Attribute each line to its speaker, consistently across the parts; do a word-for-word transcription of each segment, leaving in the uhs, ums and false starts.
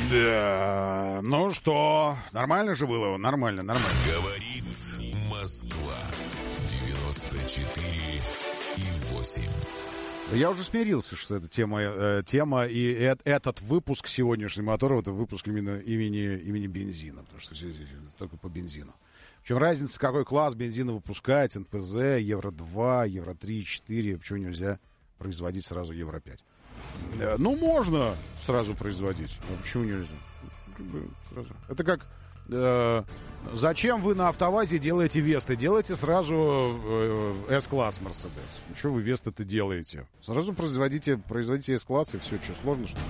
Speaker 1: Да, ну что, нормально же было? Нормально, нормально.
Speaker 2: Говорит Москва. девяносто четыре и восемь.
Speaker 1: Я уже смирился, что это тема, э, тема и э, этот выпуск сегодняшний Моторов, это выпуск именно имени, имени бензина, потому что все здесь только по бензину. В чем разница, какой класс бензина выпускать, эн пэ зэ, евро два, евро три, четыре, почему нельзя производить сразу евро пять? Э, ну, можно сразу производить, но почему нельзя? Сразу. Это как... Э, зачем вы на АвтоВАЗе делаете Весты? Делайте сразу э, С-класс Мерседес. Что вы Весты-то делаете? Сразу производите, производите С-класс, и все. Что, сложно, что ли?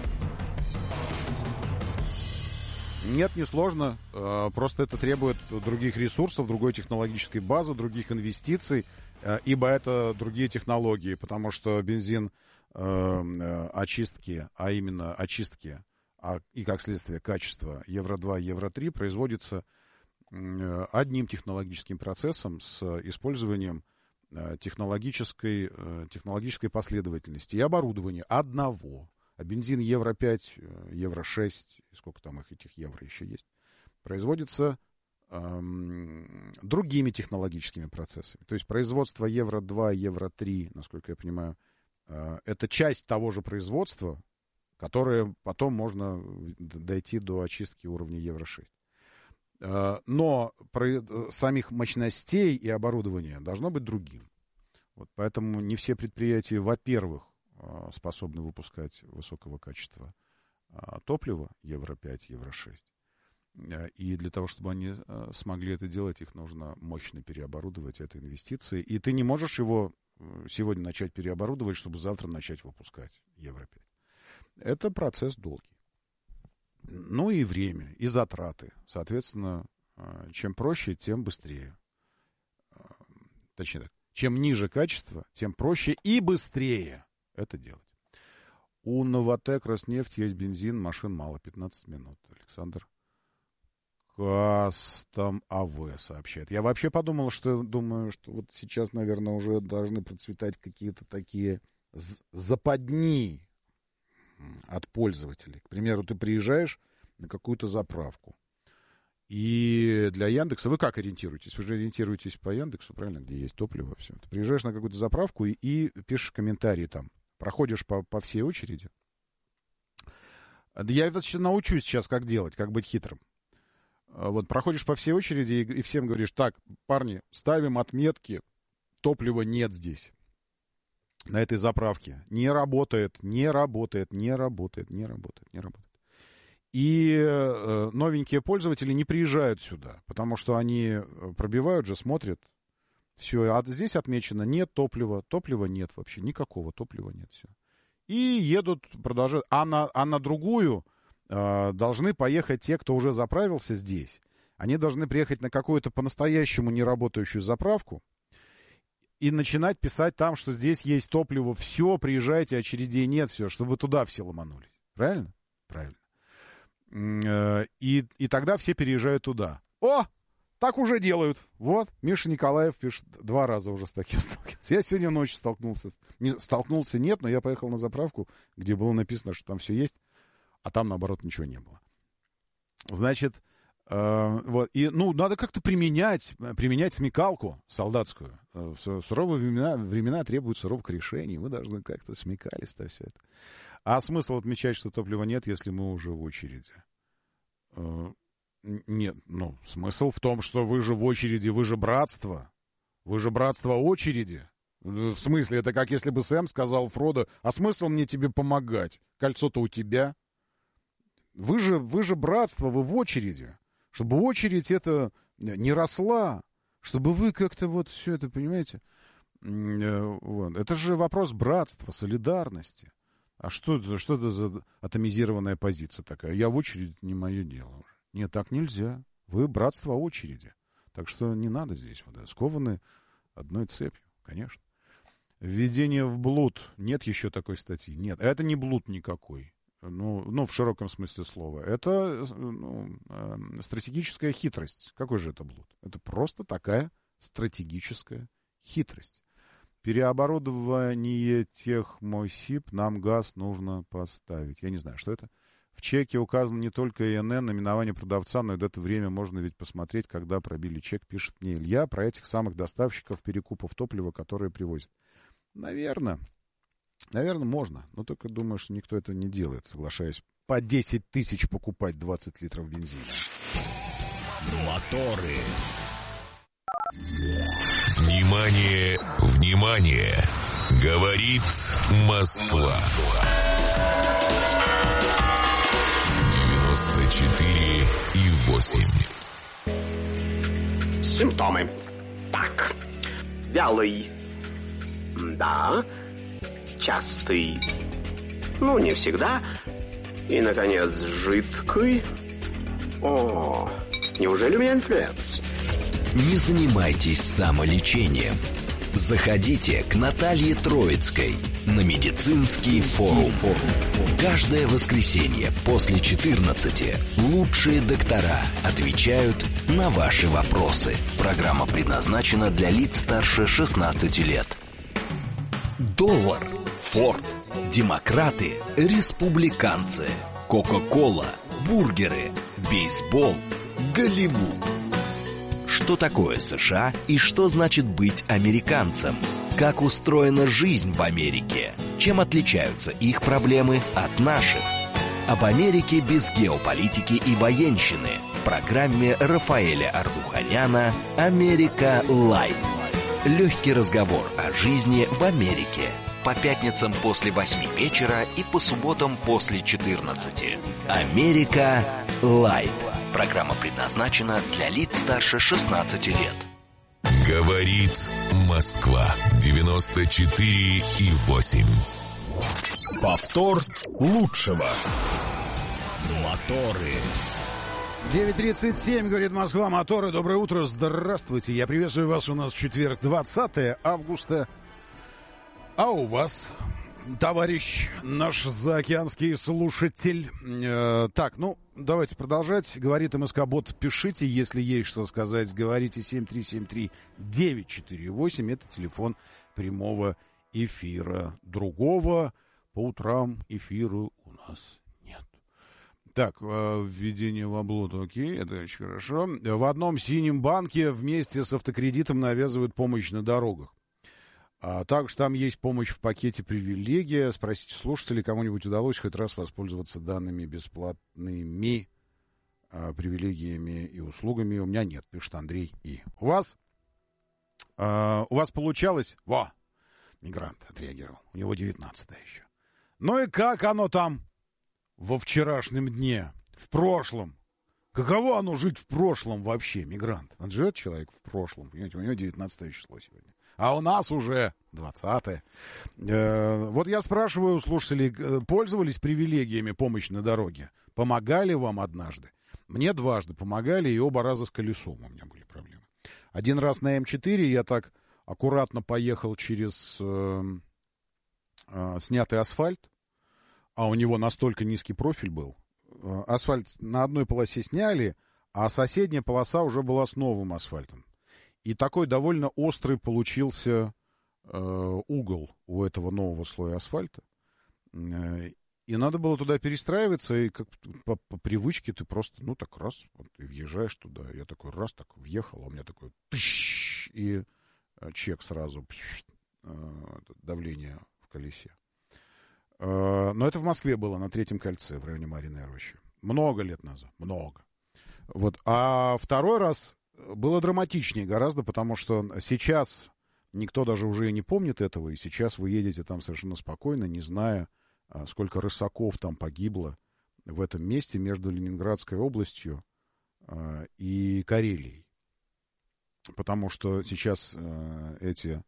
Speaker 1: Нет, не сложно. Э, просто это требует других ресурсов, другой технологической базы, других инвестиций, э, ибо это другие технологии, потому что бензин э, э, очистки, а именно очистки, а, и, как следствие, качество евро два, евро три производится э, одним технологическим процессом с использованием э, технологической, э, технологической последовательности и оборудования одного. А бензин евро пять, э, евро шесть, сколько там их этих евро еще есть, производится э, другими технологическими процессами. То есть производство евро два, евро три, насколько я понимаю, э, это часть того же производства, которые потом можно дойти до очистки уровня евро шесть. Но самих мощностей и оборудования должно быть другим. Вот поэтому не все предприятия, во-первых, способны выпускать высокого качества топлива евро пять, евро шесть. И для того, чтобы они смогли это делать, их нужно мощно переоборудовать, это инвестиции. И ты не можешь его сегодня начать переоборудовать, чтобы завтра начать выпускать евро пять. Это процесс долгий. Ну и время, и затраты. Соответственно, чем проще, тем быстрее. Точнее так, чем ниже качество, тем проще и быстрее это делать. У Новатэк, Роснефть есть бензин, машин мало, пятнадцать минут. Александр Кастом АВ сообщает. Я вообще подумал, что думаю, что вот сейчас, наверное, уже должны процветать какие-то такие западни от пользователей. К примеру, ты приезжаешь на какую-то заправку, и для Яндекса вы как ориентируетесь? Вы же ориентируетесь по Яндексу, правильно, где есть топливо, все. Ты приезжаешь на какую-то заправку и, и пишешь комментарии там, проходишь по, по всей очереди. Я это сейчас научусь сейчас, как делать, как быть хитрым. Вот проходишь по всей очереди и, и всем говоришь: так, парни, ставим отметки, топлива нет здесь. На этой заправке. Не работает, не работает, не работает, не работает, не работает. И э, новенькие пользователи не приезжают сюда, потому что они пробивают же, смотрят. Все, а здесь отмечено: нет топлива, топлива нет вообще, никакого топлива нет, все. И едут, продолжают. А на, а на другую э, должны поехать те, кто уже заправился здесь. Они должны приехать на какую-то по-настоящему неработающую заправку и начинать писать там, что здесь есть топливо, все, приезжайте, очередей нет, все, чтобы туда все ломанулись. Правильно? Правильно. И, и тогда все переезжают туда. О, так уже делают. Вот, Миша Николаев пишет, два раза уже с таким столкнулся. Я сегодня ночью столкнулся. Не, столкнулся нет, но я поехал на заправку, где было написано, что там все есть, а там, наоборот, ничего не было. Значит, Uh, вот. И, ну, надо как-то применять, применять смекалку солдатскую. В суровые времена, времена требуют суровых решений. Мы должны как-то смекались-то все это. А смысл отмечать, что топлива нет, если мы уже в очереди? Uh, нет, ну, смысл в том, что вы же в очереди, вы же братство. Вы же братство очереди. В смысле, это как если бы Сэм сказал Фродо: а смысл мне тебе помогать? Кольцо-то у тебя. Вы же, вы же братство, вы в очереди. Чтобы очередь эта не росла, чтобы вы как-то вот все это, понимаете, вот. Это же вопрос братства, солидарности. А что, что это за атомизированная позиция такая? Я в очередь, не мое дело уже. Нет, так нельзя. Вы братство очереди. Так что не надо здесь вот, скованы одной цепью, конечно. Введение в блуд. Нет еще такой статьи. Нет, это не блуд никакой. Ну, ну, в широком смысле слова. Это ну, э, стратегическая хитрость. Какой же это блуд? Это просто такая стратегическая хитрость. Переоборудование тех Мосип, нам газ нужно поставить. Я не знаю, что это. В чеке указано не только ИНН, наименование продавца, но и дату, время можно ведь посмотреть, когда пробили чек, пишет мне Илья, про этих самых доставщиков перекупов топлива, которые привозят. Наверное. Наверное, можно. Но только думаю, что никто этого не делает, соглашаясь по десять тысяч покупать двадцать литров бензина.
Speaker 2: Моторы. Внимание, внимание! Говорит Москва. девяносто четыре и восемь.
Speaker 3: Симптомы. Так. Вялый. Да. Частый. Ну, не всегда. И, наконец, жидкий. О, неужели у меня инфлюенс?
Speaker 4: Не занимайтесь самолечением. Заходите к Наталье Троицкой на медицинский форум. Каждое воскресенье после четырнадцати лучшие доктора отвечают на ваши вопросы. Программа предназначена для лиц старше шестнадцати лет. Доллар, Форд, демократы, республиканцы, Кока-кола, бургеры, бейсбол, Голливуд. Что такое США и что значит быть американцем? Как устроена жизнь в Америке? Чем отличаются их проблемы от наших? Об Америке без геополитики и военщины в программе Рафаэля Ардуханяна «Америка Лайт». Легкий разговор о жизни в Америке. По пятницам после восьми вечера и по субботам после четырнадцати. «Америка Лайт». Программа предназначена для лиц старше шестнадцати лет.
Speaker 2: Говорит Москва. девяносто четыре и восемь.
Speaker 5: Повтор лучшего. Моторы.
Speaker 1: девять тридцать семь, говорит Москва, моторы. Доброе утро, здравствуйте. Я приветствую вас, у нас четверг, двадцатое августа. А у вас, товарищ наш заокеанский слушатель. Э, так, ну, давайте продолжать. Говорит МСК-бот, пишите, если есть что сказать. Говорите семь три семь три девять четыре восемь. Это телефон прямого эфира. Другого по утрам эфира у нас нет. Так, введение в облот, окей, это очень хорошо. В одном синем банке вместе с автокредитом навязывают помощь на дорогах. А также там есть помощь в пакете «Привилегия». Спросите слушателей, кому-нибудь удалось хоть раз воспользоваться данными бесплатными а, привилегиями и услугами. У меня нет, пишет Андрей И. У вас? А, у вас получалось? Во! Мигрант отреагировал. У него девятнадцатое еще. Ну и как оно там во вчерашнем дне, в прошлом? Каково оно жить в прошлом вообще, мигрант? Он живет человек в прошлом, понимаете, у него девятнадцатое число сегодня. А у нас уже двадцатое. Э, вот я спрашиваю у слушателей, пользовались привилегиями помощи на дороге? Помогали вам однажды? Мне дважды помогали, и оба раза с колесом у меня были проблемы. Один раз на эм четыре я так аккуратно поехал через э, э, снятый асфальт, а у него настолько низкий профиль был. Э, асфальт на одной полосе сняли, а соседняя полоса уже была с новым асфальтом. И такой довольно острый получился э, угол у этого нового слоя асфальта. Э, и надо было туда перестраиваться, и как по, по привычке ты просто, ну, так раз, вот, и въезжаешь туда. Я такой раз, так въехал, а у меня такой тыщ, и чек сразу, пш, э, давление в колесе. Э, но это в Москве было, на Третьем кольце, в районе Марьиной Рощи. Много лет назад, много. Вот. А второй раз было драматичнее гораздо, потому что сейчас никто даже уже и не помнит этого, и сейчас вы едете там совершенно спокойно, не зная, сколько рысаков там погибло в этом месте между Ленинградской областью и Карелией. Потому что сейчас эти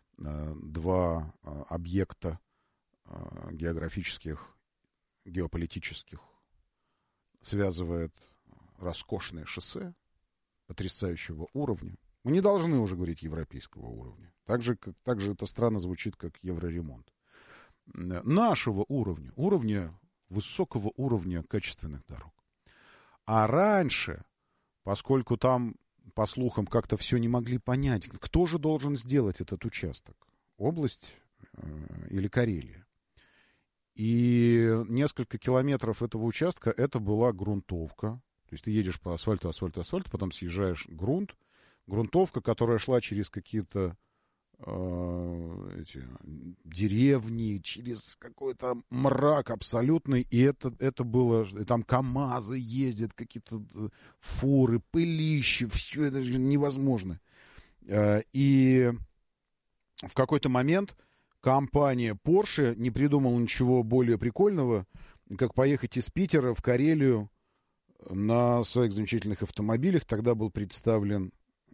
Speaker 1: два объекта географических, геополитических связывает роскошное шоссе потрясающего уровня. Мы не должны уже говорить европейского уровня. Так же, как, так же это странно звучит, как евроремонт. Нашего уровня, уровня, высокого уровня качественных дорог. А раньше, поскольку там, по слухам, как-то все не могли понять, кто же должен сделать этот участок? Область э, или Карелия? И несколько километров этого участка это была грунтовка. То есть ты едешь по асфальту, асфальту, асфальту, потом съезжаешь грунт. Грунтовка, которая шла через какие-то э, эти, деревни, через какой-то мрак абсолютный. И это, это было... Там КАМАЗы ездят, какие-то фуры, пылище. Все это невозможно. Э, и в какой-то момент компания Porsche не придумала ничего более прикольного, как поехать из Питера в Карелию на своих замечательных автомобилях. Тогда был представлен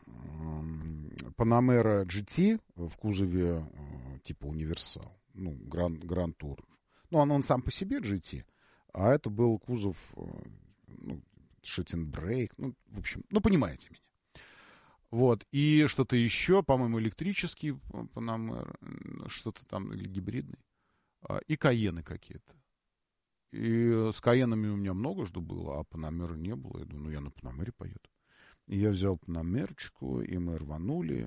Speaker 1: Panamera джи ти в кузове типа универсал, ну, Grand Tour. Ну, он, он сам по себе джи ти, а это был кузов, ну, шит-н-брейк, ну, в общем, ну, понимаете меня. Вот, и что-то еще, по-моему, электрический Panamera, что-то там, или гибридный, и Каены какие-то. И с Каенами у меня много что было, а Panamera не было. Я думаю, ну, я на Panamera поеду. И я взял Панамерочку, и мы рванули.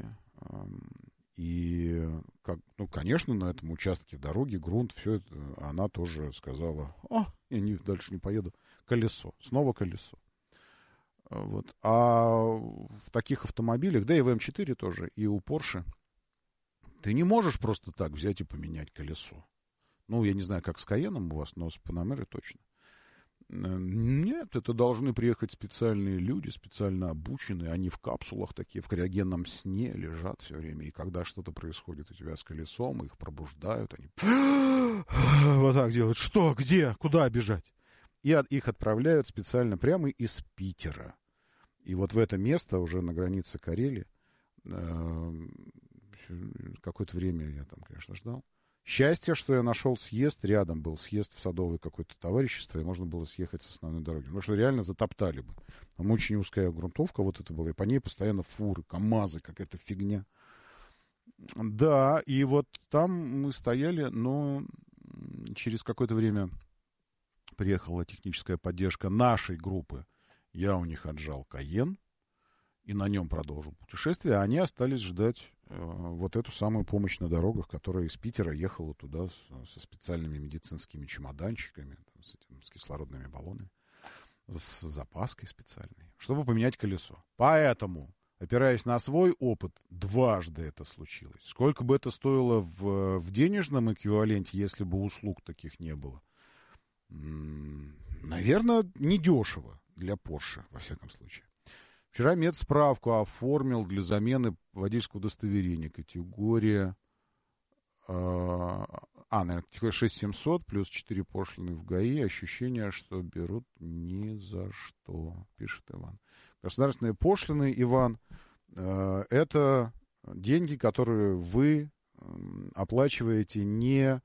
Speaker 1: И, как, ну, конечно, на этом участке дороги, грунт, все это, она тоже сказала, о, я не, дальше не поеду. Колесо, снова колесо. Вот. А в таких автомобилях, да и в эм четыре тоже, и у Porsche, ты не можешь просто так взять и поменять колесо. Ну, я не знаю, как с Каеном у вас, но с Panamera точно. Нет, это должны приехать специальные люди, специально обученные. Они в капсулах такие, в криогенном сне лежат все время. И когда что-то происходит у тебя с колесом, их пробуждают, они вот так делают. Что, где, куда бежать? И от, их отправляют специально прямо из Питера. И вот в это место, уже на границе Карелии, э, какое-то время я там, конечно, ждал. Счастье, что я нашел съезд, рядом был съезд в садовое какое-то товарищество, и можно было съехать с основной дороги. Потому что реально затоптали бы. Там очень узкая грунтовка вот это была, и по ней постоянно фуры, КАМАЗы, какая-то фигня. Да, и вот там мы стояли, но через какое-то время приехала техническая поддержка нашей группы. Я у них отжал Каен и на нем продолжил путешествие, а они остались ждать э, вот эту самую помощь на дорогах, которая из Питера ехала туда с, со специальными медицинскими чемоданчиками, там, с, этим, с кислородными баллонами, с запаской специальной, чтобы поменять колесо. Поэтому, опираясь на свой опыт, дважды это случилось. Сколько бы это стоило в, в денежном эквиваленте, если бы услуг таких не было? Наверное, недешево для Porsche, во всяком случае. Вчера медсправку оформил для замены водительского удостоверения. Категория э, а, наверное, шесть тысяч семьсот плюс четыре пошлины в ГАИ. Ощущение, что берут ни за что, пишет Иван. Государственные пошлины, Иван, э, это деньги, которые вы э, оплачиваете не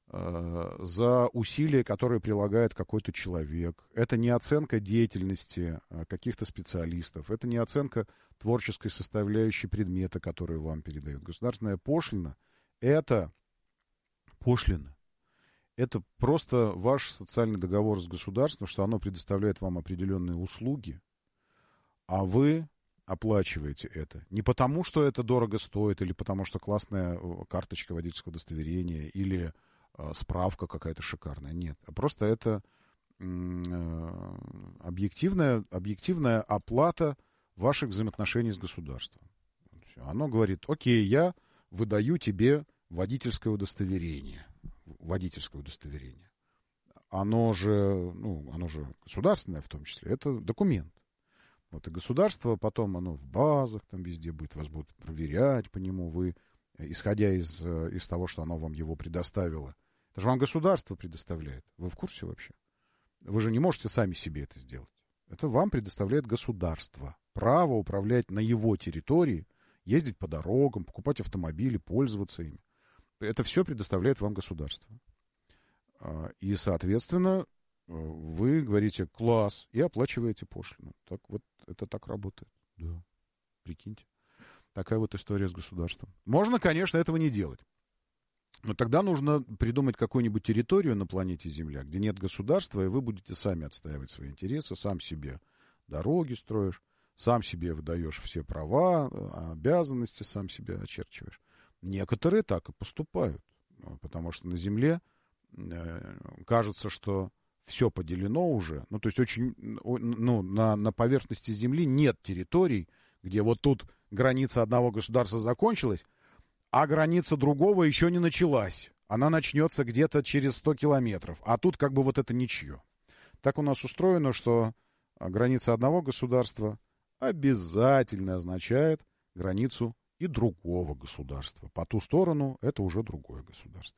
Speaker 1: за усилия, которые прилагает какой-то человек. Это не оценка деятельности каких-то специалистов. Это не оценка творческой составляющей предмета, которую вам передают. Государственная пошлина — это пошлина. Это просто ваш социальный договор с государством, что оно предоставляет вам определенные услуги, а вы оплачиваете это. Не потому, что это дорого стоит, или потому, что классная карточка водительского удостоверения, или справка какая-то шикарная. Нет. А просто это э, объективная, объективная оплата ваших взаимоотношений с государством. Все. Оно говорит, окей, я выдаю тебе водительское удостоверение. Водительское удостоверение. Оно же, ну, оно же государственное в том числе. Это документ. Вот, и государство потом, оно в базах там везде будет, вас будут проверять по нему. Вы, исходя из, из того, что оно вам его предоставило, это же вам государство предоставляет. Вы в курсе вообще? Вы же не можете сами себе это сделать. Это вам предоставляет государство. Право управлять на его территории, ездить по дорогам, покупать автомобили, пользоваться ими. Это все предоставляет вам государство. И, соответственно, вы говорите «класс» и оплачиваете пошлину. Так вот, это так работает. Да, прикиньте. Такая вот история с государством. Можно, конечно, этого не делать. Но тогда нужно придумать какую-нибудь территорию на планете Земля, где нет государства, и вы будете сами отстаивать свои интересы, сам себе дороги строишь, сам себе выдаешь все права, обязанности, сам себе очерчиваешь. Некоторые так и поступают, потому что на Земле кажется, что все поделено уже. Ну, то есть очень, ну, на, на поверхности Земли нет территорий, где вот тут граница одного государства закончилась, а граница другого еще не началась. Она начнется где-то через сто километров. А тут как бы вот это ничье. Так у нас устроено, что граница одного государства обязательно означает границу и другого государства. По ту сторону это уже другое государство.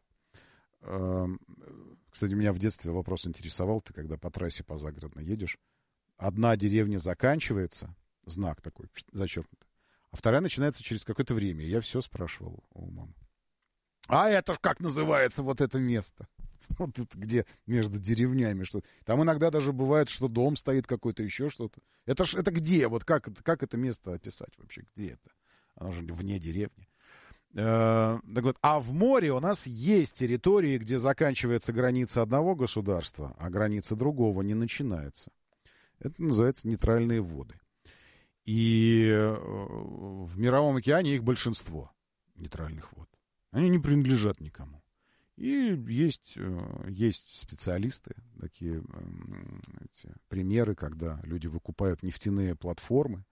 Speaker 1: Кстати, меня в детстве вопрос интересовал. Ты когда по трассе по загородной едешь, одна деревня заканчивается, знак такой, зачеркнутый, а вторая начинается через какое-то время. Я все спрашивал у мамы. А это ж как называется вот это место? Вот это где между деревнями что-то. Там иногда даже бывает, что дом стоит какой-то, еще что-то. Это ж это где? Вот как, как это место описать вообще? Где это? Оно же вне деревни. Э, так вот, а в море у нас есть территории, где заканчивается граница одного государства, а граница другого не начинается. Это называется нейтральные воды. И в Мировом океане их большинство нейтральных вод. Они не принадлежат никому. И есть, есть специалисты, такие эти, примеры, когда люди выкупают нефтяные платформы,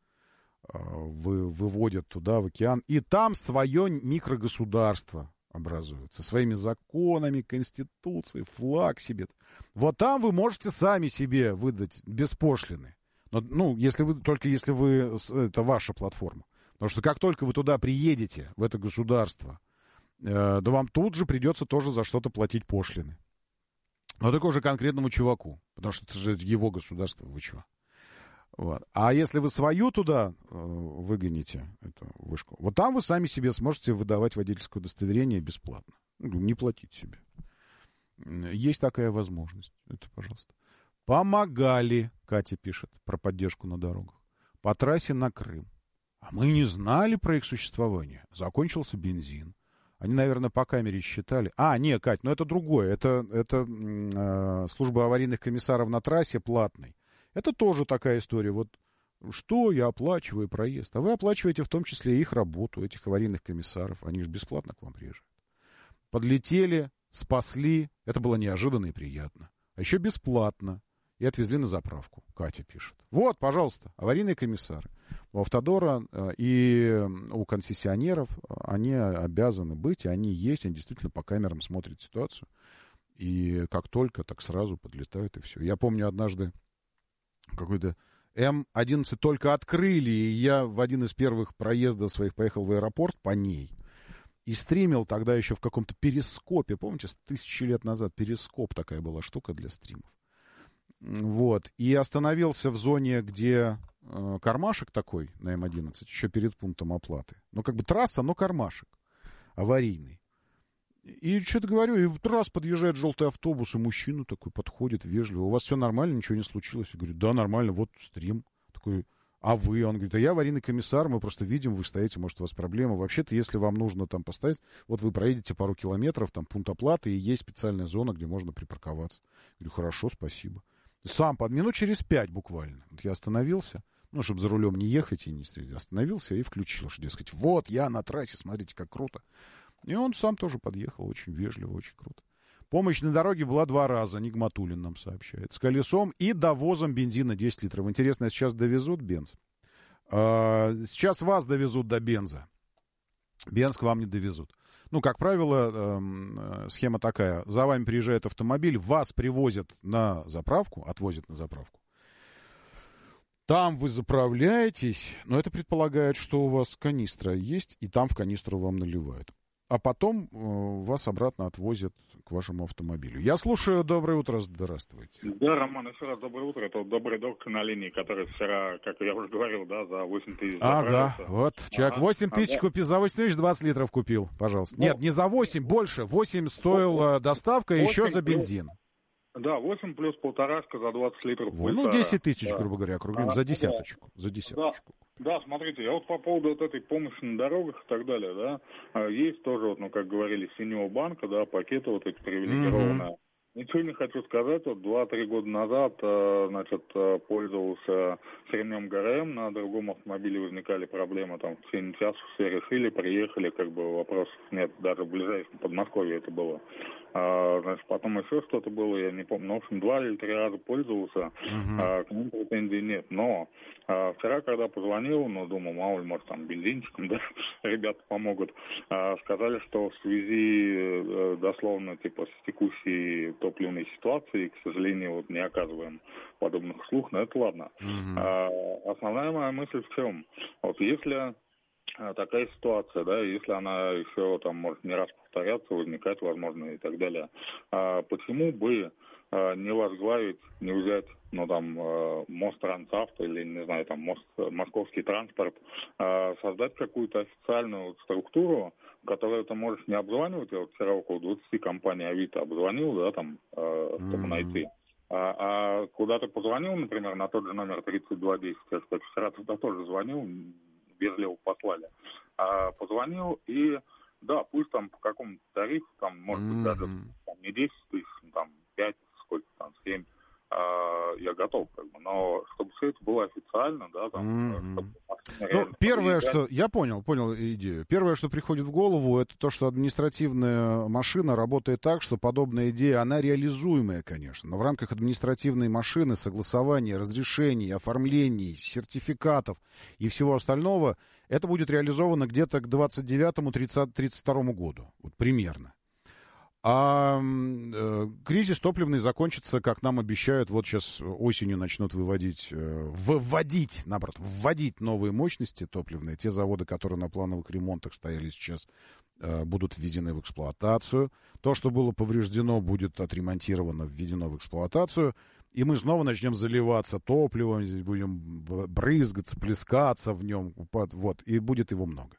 Speaker 1: вы, выводят туда, в океан, и там свое микрогосударство образуют, со своими законами, конституцией, флаг себе. Вот там вы можете сами себе выдать беспошлины. Но, ну, если вы, только если вы, это ваша платформа. Потому что как только вы туда приедете, в это государство, да вам тут же придется тоже за что-то платить пошлины. Но только уже конкретному чуваку. Потому что это же его государство, вы чего? Вот. А если вы свою туда э, выгоните, эту вышку, вот там вы сами себе сможете выдавать водительское удостоверение бесплатно. Ну, не платить себе. Есть такая возможность. Это, пожалуйста. Помогали, Катя пишет, про поддержку на дорогах. По трассе на Крым. А мы не знали про их существование. Закончился бензин. Они, наверное, по камере считали. А, не, Кать, ну это другое. Это, это э, служба аварийных комиссаров на трассе платной. Это тоже такая история. Вот что я оплачиваю проезд? А вы оплачиваете в том числе их работу, этих аварийных комиссаров. Они же бесплатно к вам приезжают. Подлетели, спасли. Это было неожиданно и приятно. А еще бесплатно. И отвезли на заправку. Катя пишет. Вот, пожалуйста, аварийные комиссары. У Автодора и у концессионеров они обязаны быть, и они есть, они действительно по камерам смотрят ситуацию. И как только, так сразу подлетают, и все. Я помню однажды какой-то эм одиннадцать только открыли, и я в один из первых проездов своих поехал в аэропорт по ней. И стримил тогда еще в каком-то перископе. Помните, с тысячи лет назад перископ такая была штука для стримов. Вот. И остановился в зоне, где э, кармашек такой на эм одиннадцать, еще перед пунктом оплаты. Ну, как бы трасса, но кармашек аварийный. И что-то говорю, и в раз подъезжает желтый автобус, и мужчина такой подходит вежливо. У вас все нормально, ничего не случилось? Я говорю, да, нормально, вот стрим. Такой, а вы? Он говорит, а я аварийный комиссар, мы просто видим, вы стоите, может, у вас проблема. Вообще-то, если вам нужно там поставить, вот вы проедете пару километров, там пункт оплаты, и есть специальная зона, где можно припарковаться. Я говорю, хорошо, спасибо. Сам под минут через пять буквально. Вот я остановился, ну, чтобы за рулем не ехать и не стрелять. Остановился и включил, что, дескать, вот я на трассе, смотрите, как круто. И он сам тоже подъехал, очень вежливо, очень круто. Помощь на дороге была два раза, Нигматуллин нам сообщает. С колесом и довозом бензина десять литров. Интересно, сейчас довезут бенз? А, сейчас вас довезут до бенза. Бенз к вам не довезут. Ну, как правило, э, схема такая. За вами приезжает автомобиль, вас привозят на заправку, отвозят на заправку. Там вы заправляетесь, но это предполагает, что у вас канистра есть, и там в канистру вам наливают. А потом э, вас обратно отвозят к вашему автомобилю. Я слушаю. Доброе утро. Здравствуйте.
Speaker 6: Да, Роман, еще раз доброе утро. Это вот добрый док на линии, который вчера, как я уже говорил, да, за восемь тысяч
Speaker 1: Ага,
Speaker 6: заправился.
Speaker 1: вот. Человек
Speaker 6: ага,
Speaker 1: восемь тысяч
Speaker 6: ага.
Speaker 1: купил, за восемь тысяч двадцать литров купил, пожалуйста.
Speaker 6: Ну,
Speaker 1: Нет, не за восемь, больше. восемь стоила доставка, и еще за бензин.
Speaker 6: Да, восемь плюс полторашка за двадцать литров.
Speaker 1: Вот, ну, десять тысяч, да. грубо говоря, округлим,
Speaker 6: а,
Speaker 1: за десяточку. Да. За десяточку.
Speaker 6: Да, да, смотрите, я вот по поводу вот этой помощи на дорогах и так далее, да, есть тоже, вот, ну, как говорили, синего банка, да, пакеты вот эти привилегированные. Mm-hmm. Ничего не хочу сказать, вот два-три года назад, значит, пользовался с ремнем ГРМ, на другом автомобиле возникали проблемы, там, в течение часа все решили, приехали, как бы вопросов нет, даже в ближайшем Подмосковье это было. А, значит, потом еще что-то было, я не помню. Ну, в общем, два или три раза пользовался, uh-huh. а, к ним претензий нет. Но а, вчера, когда позвонил, ну, думал, мало ли, может, там, бензинчиком, да, ребята помогут, а, сказали, что в связи, дословно, типа, с текущей топливной ситуацией, к сожалению, вот не оказываем подобных услуг, но это ладно. Uh-huh. А, основная моя мысль в чем? Вот если такая ситуация, да, если она еще там может не раз повторяться, возникать, возможно, и так далее, а почему бы а, не возглавить, не взять, ну, там, а, Мострансавто или, не знаю, там, Мост, Московский транспорт, а, создать какую-то официальную структуру, которую ты можешь не обзванивать, я вот вчера около двадцати компаний Авито обзвонил, да, там, а, чтобы найти. А, а куда ты позвонил, например, на тот же номер тридцать два десять, я, кстати, вчера туда тоже звонил, вежливо послали. А, позвонил и, да, пусть там по какому-то тарифу, там, может быть, mm-hmm. даже там, не десять тысяч, там, пять, сколько там, семь, а, я готов, как бы, но чтобы все это было официально, да, там, mm-hmm. чтобы
Speaker 1: ну, первое, что... Я понял, понял идею. Первое, что приходит в голову, это то, что административная машина работает так, что подобная идея, она реализуемая, конечно, но в рамках административной машины, согласования, разрешений, оформлений, сертификатов и всего остального, это будет реализовано где-то к двадцать девятому тридцать второму году, вот примерно. А э, кризис топливный закончится, как нам обещают, вот сейчас осенью начнут выводить, э, вводить, наоборот, вводить новые мощности топливные. Те заводы, которые на плановых ремонтах стояли сейчас, э, будут введены в эксплуатацию. То, что было повреждено, будет отремонтировано, введено в эксплуатацию. И мы снова начнем заливаться топливом, будем брызгаться, плескаться в нем, вот, и будет его много.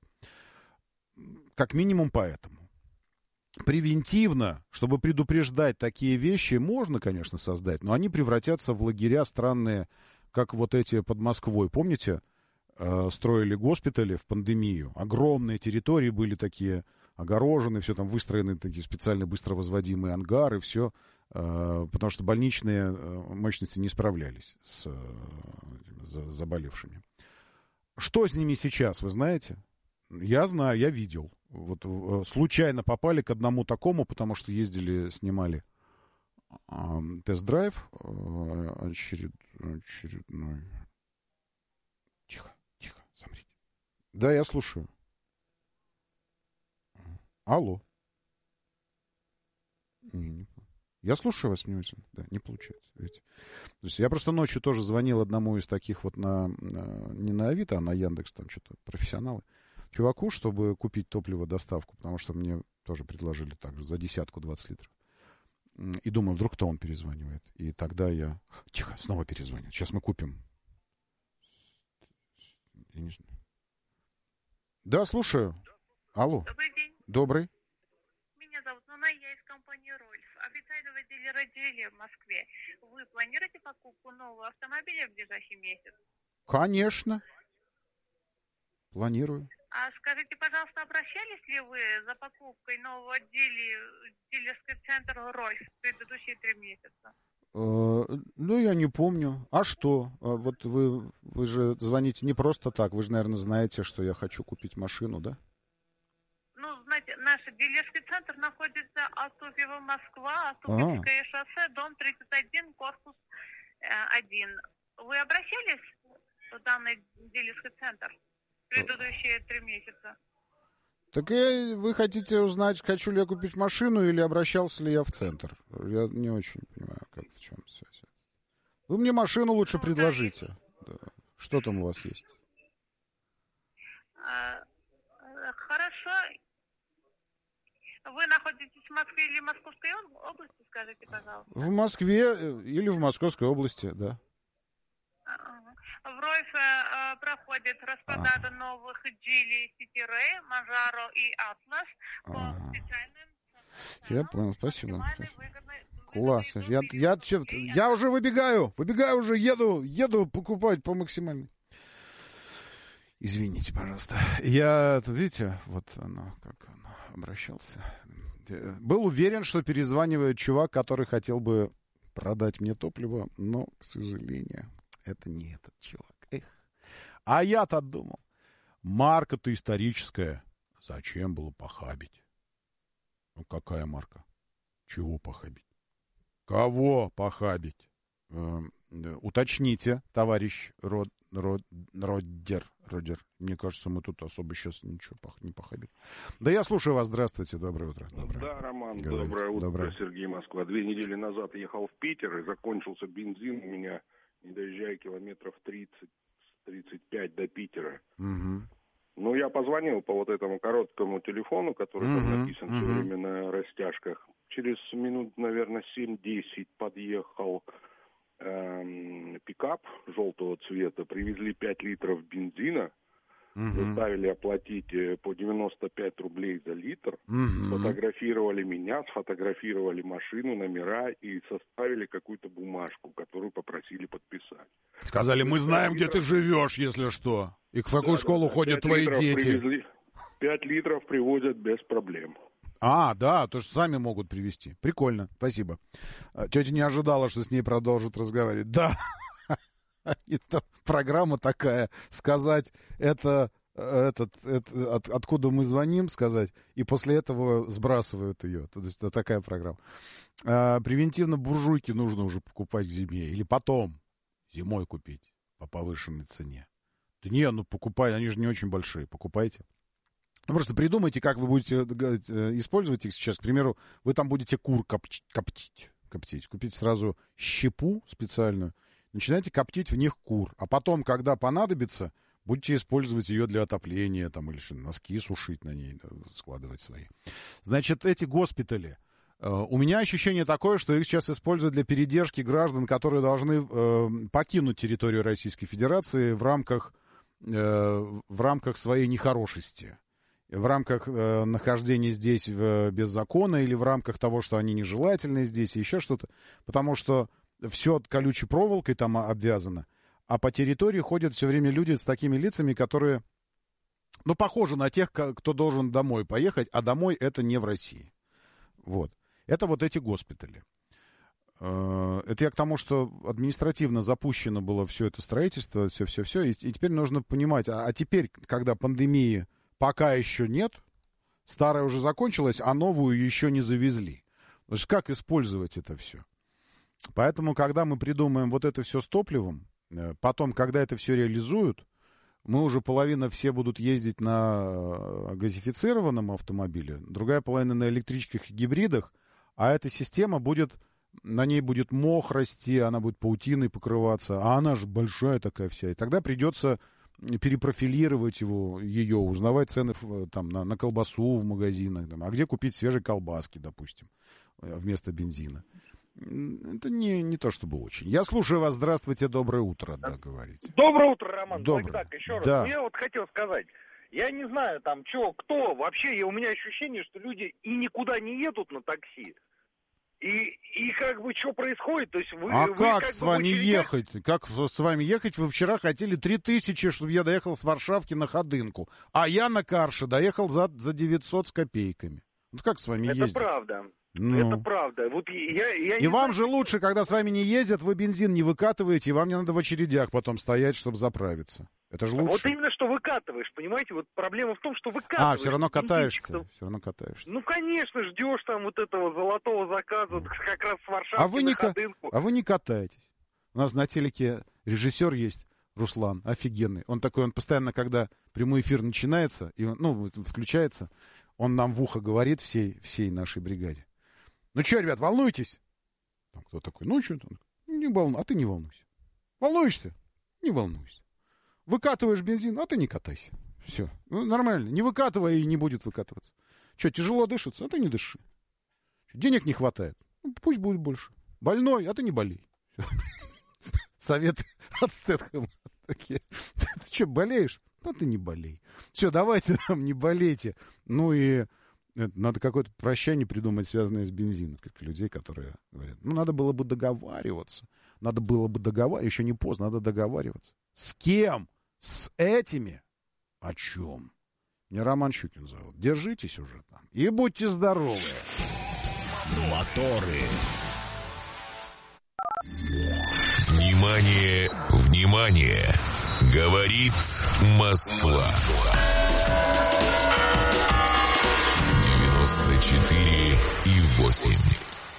Speaker 1: Как минимум поэтому. Превентивно, чтобы предупреждать такие вещи, можно, конечно, создать, но они превратятся в лагеря странные, как вот эти под Москвой. Помните, э, строили госпитали в пандемию? Огромные территории были такие огорожены, все там выстроены, такие специально быстро возводимые ангары, все, э, потому что больничные мощности не справлялись с э, заболевшими. Что с ними сейчас, вы знаете? Я знаю, я видел. Вот э, случайно попали к одному такому, потому что ездили, снимали э, тест-драйв э, очеред, очередной. Тихо, тихо, смотрите. Да, я слушаю. Алло. Не, не, я слушаю вас внимательно. Да, не получается. Видите? То есть я просто ночью тоже звонил одному из таких вот на, на не на Авито, а на Яндекс, там что-то профессионалы. Чуваку, чтобы купить топливо, доставку, потому что мне тоже предложили так же за десятку двадцать литров. И думаю, вдруг кто он перезванивает. И тогда я... Тихо, снова перезвонит. Сейчас мы купим. Я не знаю. Да, слушаю. Алло.
Speaker 7: Добрый день.
Speaker 1: Добрый.
Speaker 7: Меня зовут Нуна, я из компании «Рольф», официального дилера «Джили» в Москве. Вы планируете покупку нового автомобиля в ближайший месяц?
Speaker 1: Конечно. Планирую.
Speaker 7: А скажите, пожалуйста, обращались ли вы за покупкой нового дили в дилерский центр «Рольф» в предыдущие три месяца?
Speaker 1: Э, ну, я не помню. А что? Вот вы, вы же звоните не просто так. Вы же, наверное, знаете, что я хочу купить машину, да?
Speaker 7: Ну, знаете, наш дилерский центр находится Астуфьево, Москва, Астуфьевское шоссе, дом тридцать один, корпус один. Вы обращались в данный дилерский центр предыдущие три месяца?
Speaker 1: Так и вы хотите узнать, хочу ли я купить машину или обращался ли я в центр? Я не очень понимаю, как, в чем связь. Вы мне машину лучше ну, предложите. Да. Что там у вас есть?
Speaker 7: А, хорошо. Вы находитесь в Москве или в Московской области, скажите, пожалуйста?
Speaker 1: В Москве или в Московской области, да.
Speaker 7: В Рольфе э, проходит распродажа а. новых Джили, City Ray, Manjaro и Atlas по а. специальным...
Speaker 1: Я понял, спасибо. Выгодной, Класс. Я, я, я, я уже выбегаю, выбегаю уже, еду, еду покупать по максимальной. Извините, пожалуйста. Я, видите, вот оно, как оно, обращался. Был уверен, что перезванивает чувак, который хотел бы продать мне топливо, но, к сожалению... Это не этот чувак. Эх. А я-то думал. Марка-то историческая. Зачем было похабить? Ну, какая марка? Чего похабить? Кого похабить? Э, уточните, товарищ Род, Род, Роддер, Роддер. Мне кажется, мы тут особо сейчас ничего не похабили. Да я слушаю вас. Здравствуйте. Доброе утро. Доброе.
Speaker 8: Да, Роман,
Speaker 1: Говорите.
Speaker 8: Доброе утро.
Speaker 1: Доброе.
Speaker 8: Сергей, Москва. Две недели назад ехал в Питер, и закончился бензин у меня, не доезжая километров тридцать-тридцать пять до Питера.
Speaker 1: Угу.
Speaker 8: Ну, я позвонил по вот этому короткому телефону, который угу. там написан угу. все время на растяжках. Через минут, наверное, семь-десять подъехал эм, пикап желтого цвета. Привезли пять литров бензина. Угу. Заставили оплатить по девяносто пять рублей за литр. Угу. Сфотографировали меня, сфотографировали машину, номера и составили какую-то бумажку, которую попросили подписать.
Speaker 1: Сказали, мы знаем, где ты живешь, если что. И в какую да, школу да, ходят твои дети.
Speaker 8: Привезли, пять литров привозят без проблем.
Speaker 1: А, да, то что сами могут привезти. Прикольно, спасибо. Тетя не ожидала, что с ней продолжат разговаривать. Да. Это программа такая, сказать, это, этот, это от, откуда мы звоним, сказать, и после этого сбрасывают ее. То есть это такая программа. А, превентивно буржуйки нужно уже покупать к зиме. Или потом зимой купить по повышенной цене. Да не, ну покупай, они же не очень большие, покупайте. Ну, просто придумайте, как вы будете использовать их сейчас. К примеру, вы там будете кур коптить, коптить, коптить. Купите сразу щепу специальную. Начинайте коптить в них кур. А потом, когда понадобится, будете использовать ее для отопления, там, или носки сушить на ней, складывать свои. Значит, эти госпитали. Э, у меня ощущение такое, что их сейчас используют для передержки граждан, которые должны э, покинуть территорию Российской Федерации в рамках, э, в рамках своей нехорошести. В рамках э, нахождения здесь в, без закона или в рамках того, что они нежелательны здесь, и еще что-то. Потому что все колючей проволокой там обвязано, а по территории ходят все время люди с такими лицами, которые, ну, похожи на тех, кто должен домой поехать, а домой это не в России. Вот. Это вот эти госпитали. Это я к тому, что административно запущено было все это строительство, все-все-все, и теперь нужно понимать, а теперь, когда пандемии пока еще нет, старая уже закончилась, а новую еще не завезли. Значит, как использовать это все? Поэтому, когда мы придумаем вот это все с топливом, потом, когда это все реализуют, мы уже половина все будут ездить на газифицированном автомобиле, другая половина на электричках и гибридах, а эта система будет, на ней будет мох расти, она будет паутиной покрываться, а она же большая такая вся, и тогда придется перепрофилировать его, ее, узнавать цены там, на, на колбасу в магазинах, там, а где купить свежие колбаски, допустим, вместо бензина. Это не, не то чтобы очень. Я слушаю вас. Здравствуйте, доброе утро, да, говорите.
Speaker 9: Доброе утро, Роман.
Speaker 1: Доброе.
Speaker 9: Так, еще раз.
Speaker 1: Да.
Speaker 9: Я вот хотел сказать, я не знаю там, что, кто, вообще, я, у меня ощущение, что люди и никуда не едут на такси, и, и как бы, что происходит, то есть вы...
Speaker 1: А
Speaker 9: вы,
Speaker 1: как,
Speaker 9: как
Speaker 1: с
Speaker 9: бы,
Speaker 1: вами
Speaker 9: очередях...
Speaker 1: ехать? Как с вами ехать? Вы вчера хотели три тысячи, чтобы я доехал с Варшавки на Ходынку, а я на Карше доехал за, за девятьсот с копейками. Вот как с вами
Speaker 9: Это
Speaker 1: ездить?
Speaker 9: Это правда.
Speaker 1: Ну.
Speaker 9: Это правда. Вот я, я
Speaker 1: и
Speaker 9: не
Speaker 1: вам
Speaker 9: знаю,
Speaker 1: же лучше, когда с вами не ездят, вы бензин не выкатываете, и вам не надо в очередях потом стоять, чтобы заправиться. Это же лучше.
Speaker 9: Вот именно, что выкатываешь, понимаете? Вот проблема в том, что выкатываешь.
Speaker 1: А, все равно катаешься.
Speaker 9: Что...
Speaker 1: Все равно катаешься.
Speaker 9: Ну, конечно, ждешь там вот этого золотого заказа, mm. как раз с Варшавки
Speaker 1: а вы
Speaker 9: на
Speaker 1: не
Speaker 9: Ходынку.
Speaker 1: А вы не катаетесь. У нас на телеке режиссер есть, Руслан, офигенный. Он такой, он постоянно, когда прямой эфир начинается, и он, ну, включается, он нам в ухо говорит всей, всей нашей бригаде. Ну что, ребят, волнуетесь? Там кто такой? Ну что, не волнуйся. А ты не волнуйся. Волнуешься? Не волнуйся. Выкатываешь бензин, а ты не катайся. Все. Ну, нормально. Не выкатывай и не будет выкатываться. Что, тяжело дышится? А ты не дыши. Что, денег не хватает? Ну, пусть будет больше. Больной, а ты не болей. Советы от Стэтхэма такие. Ты что, болеешь? А ты не болей. Все, давайте там не болейте. Ну и... Надо какое-то прощание придумать, связанное с бензином. Как людей, которые говорят, ну, надо было бы договариваться. Надо было бы договариваться. Еще не поздно, надо договариваться. С кем? С этими? О чем? Меня Роман Щукин зовут. Держитесь уже там. И будьте здоровы.
Speaker 5: Моторы.
Speaker 2: Внимание, внимание. Говорит Москва. девяносто четыре и восемь.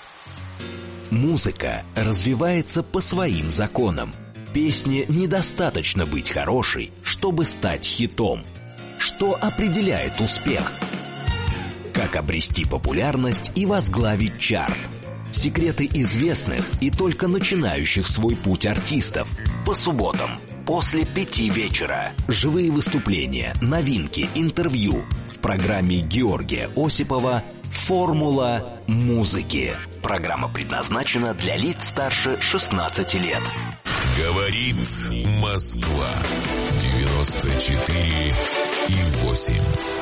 Speaker 4: Музыка развивается по своим законам. Песне недостаточно быть хорошей, чтобы стать хитом. Что определяет успех? Как обрести популярность и возглавить чарт? Секреты известных и только начинающих свой путь артистов. По субботам после пяти вечера. Живые выступления, новинки, интервью в программе Георгия Осипова «Формула музыки». Программа предназначена для лиц старше шестнадцати лет.
Speaker 2: Говорит Москва. девяносто четыре и восемь.